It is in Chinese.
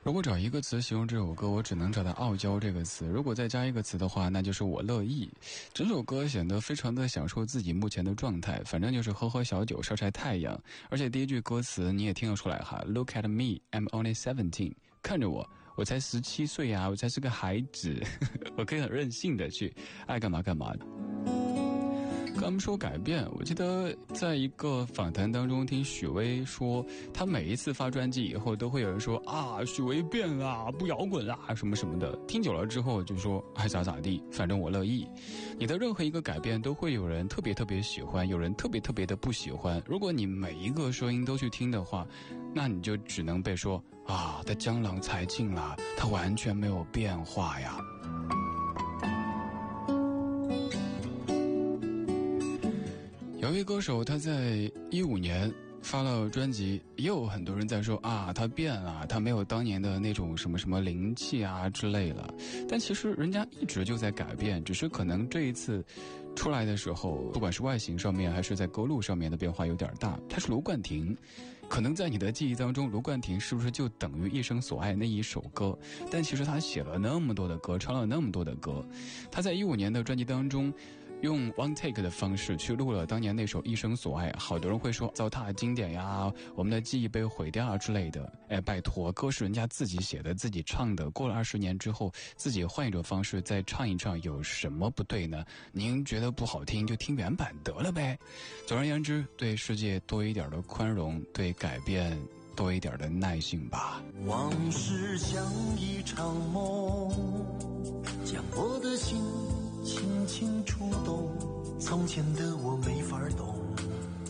如果找一个词形容这首歌，我只能找到傲娇这个词。如果再加一个词的话，那就是我乐意。整首歌显得非常的享受自己目前的状态，反正就是喝喝小酒，晒晒太阳。而且第一句歌词你也听得出来哈 ，Look at me, I'm only 17。看着我，我才17岁啊，我才是个孩子，我可以很任性的去爱干嘛干嘛的。跟他们说改变，我记得在一个访谈当中听许巍说，他每一次发专辑以后都会有人说啊，许巍变了，不摇滚啦什么什么的，听久了之后就说爱咋咋地，反正我乐意。你的任何一个改变都会有人特别特别喜欢，有人特别特别的不喜欢。如果你每一个声音都去听的话，那你就只能被说啊，他江郎才尽了，他完全没有变化呀。有一位歌手，他在15年发了专辑，也有很多人在说啊，他变了，他没有当年的那种什么什么灵气啊之类了。但其实人家一直就在改变，只是可能这一次出来的时候，不管是外形上面还是在歌路上面的变化有点大。他是卢冠廷，可能在你的记忆当中，卢冠廷是不是就等于一生所爱那一首歌？但其实他写了那么多的歌，唱了那么多的歌。他在15年的专辑当中用 one take 的方式去录了当年那首一生所爱，好多人会说糟蹋经典呀，我们的记忆被毁掉啊之类的。拜托，歌是人家自己写的自己唱的，过了20年之后自己换一种方式再唱一唱，有什么不对呢？您觉得不好听就听原版得了呗。总而言之，对世界多一点的宽容，对改变多一点的耐性吧。 往事像一场梦，将我的心轻轻触动，从前的我没法懂，